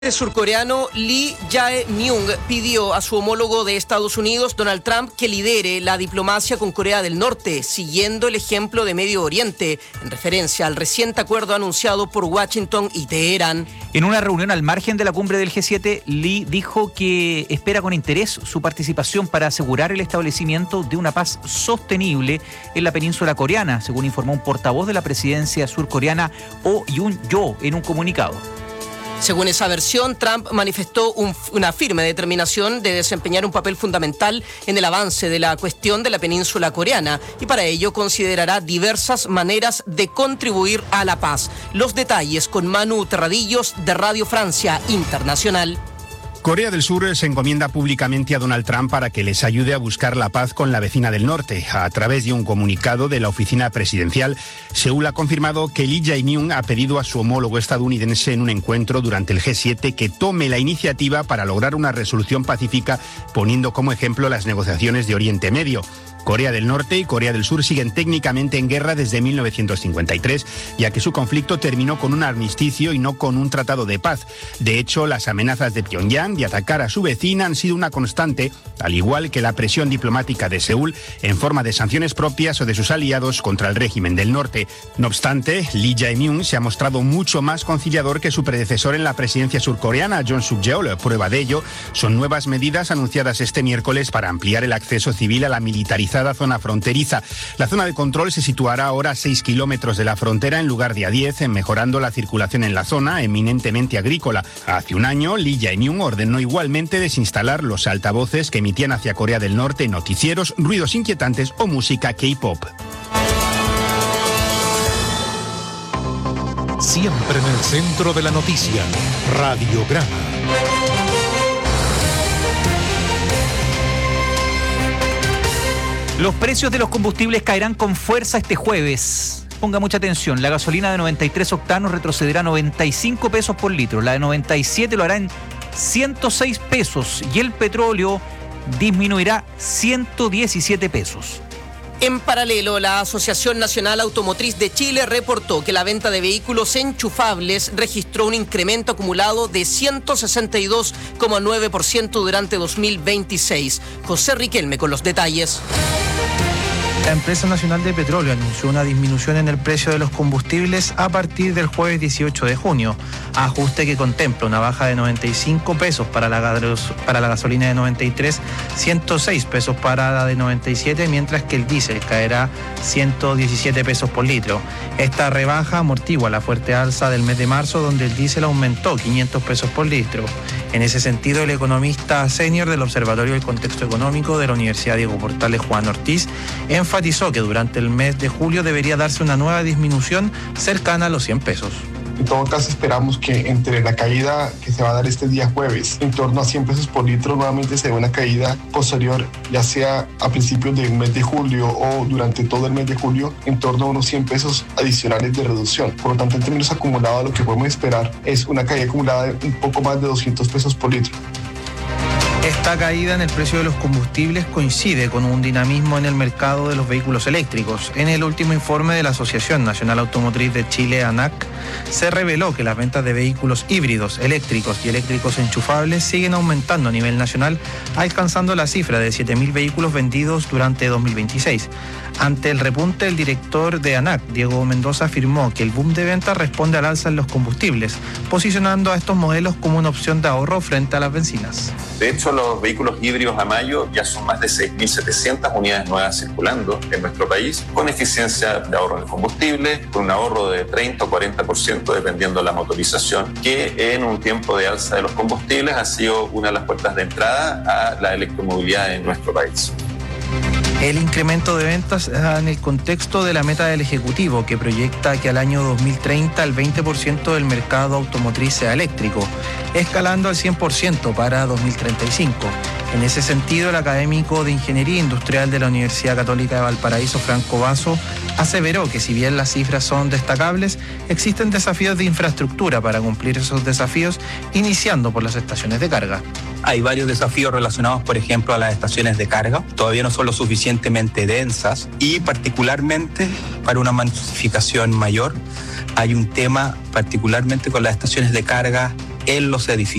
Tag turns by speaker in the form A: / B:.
A: El surcoreano Lee Jae-myung pidió a su homólogo de Estados Unidos, Donald Trump, que lidere la diplomacia con Corea del Norte, siguiendo el ejemplo de Medio Oriente, en referencia al reciente acuerdo anunciado por Washington y Teherán.
B: En una reunión al margen de la cumbre del G7, Lee dijo que espera con interés su participación para asegurar el establecimiento de una paz sostenible en la península coreana, según informó un portavoz de la presidencia surcoreana, Oh Yun-yo, en un comunicado.
A: Según esa versión, Trump manifestó una firme determinación de desempeñar un papel fundamental en el avance de la cuestión de la península coreana y para ello considerará diversas maneras de contribuir a la paz. Los detalles con Manu Terradillos de Radio Francia Internacional.
C: Corea del Sur se encomienda públicamente a Donald Trump para que les ayude a buscar la paz con la vecina del norte. A través de un comunicado de la oficina presidencial, Seúl ha confirmado que Lee Jae-myung ha pedido a su homólogo estadounidense en un encuentro durante el G7 que tome la iniciativa para lograr una resolución pacífica, poniendo como ejemplo las negociaciones de Oriente Medio. Corea del Norte y Corea del Sur siguen técnicamente en guerra desde 1953, ya que su conflicto terminó con un armisticio y no con un tratado de paz. De hecho, las amenazas de Pyongyang de atacar a su vecina han sido una constante, al igual que la presión diplomática de Seúl en forma de sanciones propias o de sus aliados contra el régimen del norte. No obstante, Lee Jae-myung se ha mostrado mucho más conciliador que su predecesor en la presidencia surcoreana, Yoon Suk-yeol. Prueba de ello son nuevas medidas anunciadas este miércoles para ampliar el acceso civil a la militarización zona fronteriza. La zona de control se situará ahora a 6 kilómetros de la frontera en lugar de a 10, mejorando la circulación en la zona, eminentemente agrícola. Hace un año, Lee Jae-myung ordenó igualmente desinstalar los altavoces que emitían hacia Corea del Norte noticieros, ruidos inquietantes o música K-pop.
D: Siempre en el centro de la noticia, Radiograma.
B: Los precios de los combustibles caerán con fuerza este jueves. Ponga mucha atención, la gasolina de 93 octanos retrocederá 95 pesos por litro, la de 97 lo hará en 106 pesos y el petróleo disminuirá 117 pesos.
A: En paralelo, la Asociación Nacional Automotriz de Chile reportó que la venta de vehículos enchufables registró un incremento acumulado de 162,9% durante 2026. José Riquelme con los detalles.
E: La Empresa Nacional de Petróleo anunció una disminución en el precio de los combustibles a partir del jueves 18 de junio, ajuste que contempla una baja de 95 pesos para la gasolina de 93, 106 pesos para la de 97, mientras que el diésel caerá 117 pesos por litro. Esta rebaja amortigua la fuerte alza del mes de marzo, donde el diésel aumentó 500 pesos por litro. En ese sentido, el economista senior del Observatorio del Contexto Económico de la Universidad Diego Portales, Juan Ortiz, enfatizó que durante el mes de julio debería darse una nueva disminución cercana a los 100 pesos.
F: En todo caso, esperamos que entre la caída que se va a dar este día jueves, en torno a 100 pesos por litro, nuevamente se dé una caída posterior, ya sea a principios del mes de julio o durante todo el mes de julio, en torno a unos 100 pesos adicionales de reducción. Por lo tanto, en términos acumulados, lo que podemos esperar es una caída acumulada de un poco más de 200 pesos por litro.
E: Esta caída en el precio de los combustibles coincide con un dinamismo en el mercado de los vehículos eléctricos. En el último informe de la Asociación Nacional Automotriz de Chile, ANAC, se reveló que las ventas de vehículos híbridos, eléctricos y eléctricos enchufables siguen aumentando a nivel nacional, alcanzando la cifra de 7.000 vehículos vendidos durante 2026. Ante el repunte, el director de ANAC, Diego Mendoza, afirmó que el boom de ventas responde al alza en los combustibles, posicionando a estos modelos como una opción de ahorro frente a las bencinas.
G: De hecho, los vehículos híbridos a mayo ya son más de 6.700 unidades nuevas circulando en nuestro país, con eficiencia de ahorro de combustible, con un ahorro de 30 o 40% dependiendo de la motorización, que en un tiempo de alza de los combustibles ha sido una de las puertas de entrada a la electromovilidad en nuestro país.
E: El incremento de ventas en el contexto de la meta del Ejecutivo, que proyecta que al año 2030 el 20% del mercado automotriz sea eléctrico, escalando al 100% para 2035. En ese sentido, el académico de Ingeniería Industrial de la Universidad Católica de Valparaíso, Franco Basso, aseveró que si bien las cifras son destacables, existen desafíos de infraestructura para cumplir esos desafíos, iniciando por las estaciones de carga.
H: Hay varios desafíos relacionados, por ejemplo, a las estaciones de carga. Todavía no son lo suficientemente densas y particularmente para una masificación mayor hay un tema particularmente con las estaciones de carga en los edificios.